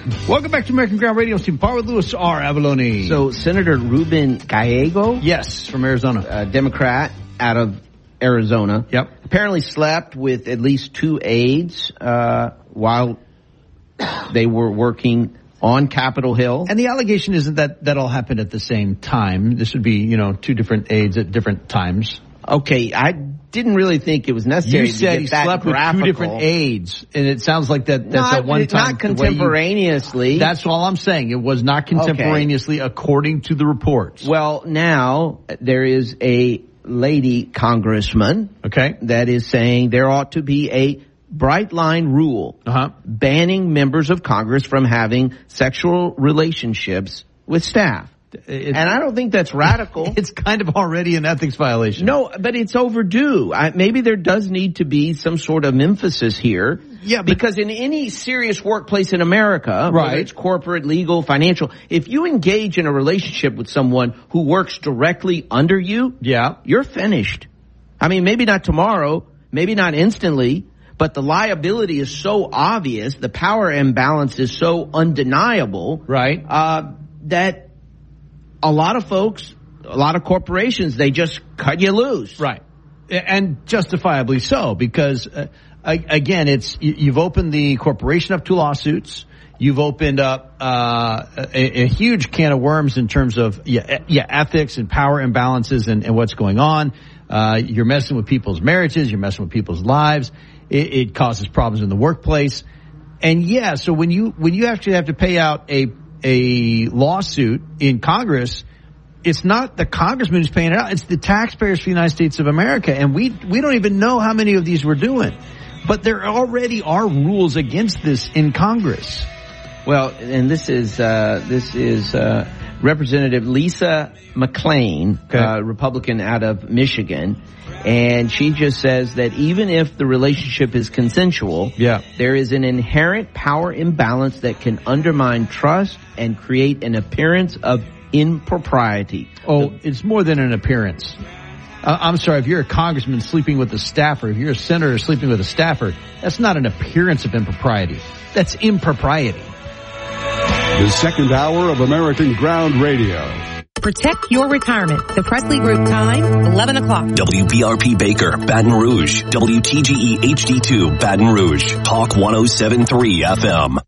Welcome back to American Ground Radio. Steve Parr with Louis R. Avalone. So Senator Ruben Gallego, yes, from Arizona, a Democrat out of Arizona, apparently slept with at least 2 aides while they were working on Capitol Hill. And the allegation isn't that all happened at the same time. This would be, 2 different aides at different times. Okay, I didn't really think it was necessary. You said he slept with 2 different aides, and it sounds like that's a one-time. Not contemporaneously. That's all I'm saying. It was not contemporaneously, according to the reports. Well, now there is a lady congressman, that is saying there ought to be a bright line rule banning members of Congress from having sexual relationships with staff. And I don't think that's radical. It's kind of already an ethics violation. No, but it's overdue. Maybe there does need to be some sort of emphasis here. Yeah, because in any serious workplace in America, whether it's corporate, legal, financial, if you engage in a relationship with someone who works directly under you, you're finished. I mean, maybe not tomorrow, maybe not instantly, but the liability is so obvious, the power imbalance is so undeniable, that a lot of folks, a lot of corporations, they just cut you loose. Right. And justifiably so, because, again, you've opened the corporation up to lawsuits. You've opened up a huge can of worms in terms of ethics and power imbalances and what's going on. You're messing with people's marriages. You're messing with people's lives. It causes problems in the workplace. And so when you actually have to pay out a lawsuit in Congress, it's not the congressman who's paying it out. It's the taxpayers for the United States of America. And we don't even know how many of these we're doing. But there already are rules against this in Congress. Well, and this is Representative Lisa McClain, Republican out of Michigan. And she just says that even if the relationship is consensual, there is an inherent power imbalance that can undermine trust and create an appearance of impropriety. It's more than an appearance. I'm sorry, if you're a congressman sleeping with a staffer, if you're a senator sleeping with a staffer, that's not an appearance of impropriety. That's impropriety. The second hour of American Ground Radio. Protect your retirement. The Presley Group time, 11 o'clock. WBRP Baker, Baton Rouge. WTGE HD2, Baton Rouge. Talk 107.3 FM.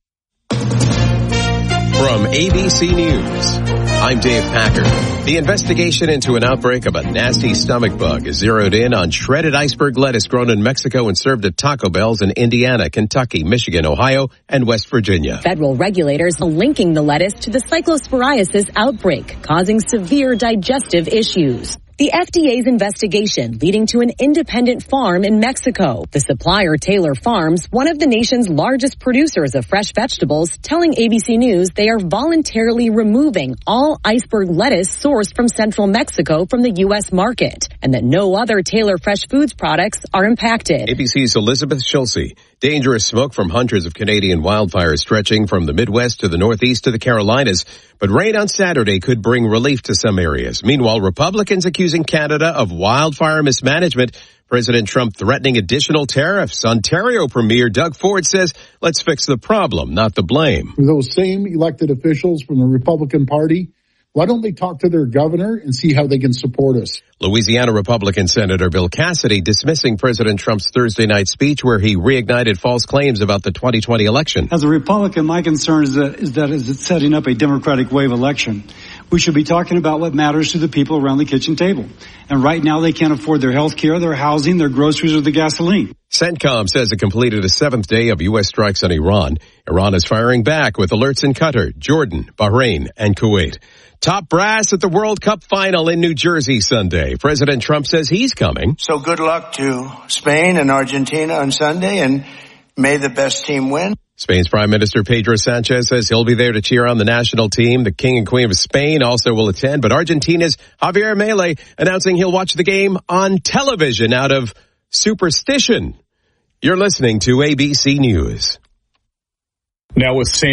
From ABC News, I'm Dave Packer. The investigation into an outbreak of a nasty stomach bug is zeroed in on shredded iceberg lettuce grown in Mexico and served at Taco Bells in Indiana, Kentucky, Michigan, Ohio, and West Virginia. Federal regulators are linking the lettuce to the cyclosporiasis outbreak, causing severe digestive issues. The FDA's investigation leading to an independent farm in Mexico. The supplier, Taylor Farms, one of the nation's largest producers of fresh vegetables, telling ABC News they are voluntarily removing all iceberg lettuce sourced from central Mexico from the U.S. market, and that no other Taylor Fresh Foods products are impacted. ABC's Elizabeth Schulze. Dangerous smoke from hundreds of Canadian wildfires stretching from the Midwest to the Northeast to the Carolinas. But rain on Saturday could bring relief to some areas. Meanwhile, Republicans accusing Canada of wildfire mismanagement. President Trump threatening additional tariffs. Ontario Premier Doug Ford says, let's fix the problem, not the blame. Those same elected officials from the Republican Party, why don't they talk to their governor and see how they can support us? Louisiana Republican Senator Bill Cassidy dismissing President Trump's Thursday night speech where he reignited false claims about the 2020 election. As a Republican, my concern is that it's setting up a Democratic wave election. We should be talking about what matters to the people around the kitchen table. And right now they can't afford their health care, their housing, their groceries, or the gasoline. CENTCOM says it completed a 7th day of U.S. strikes on Iran. Iran is firing back with alerts in Qatar, Jordan, Bahrain, and Kuwait. Top brass at the World Cup final in New Jersey Sunday. President Trump says he's coming. So good luck to Spain and Argentina on Sunday, and may the best team win. Spain's Prime Minister Pedro Sanchez says he'll be there to cheer on the national team. The King and Queen of Spain also will attend, but Argentina's Javier Milei announcing he'll watch the game on television out of superstition. You're listening to ABC News. Now with Sam